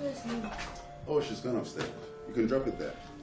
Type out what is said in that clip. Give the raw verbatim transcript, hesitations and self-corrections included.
Where's Luna? Oh, she's gone upstairs. You can drop it there.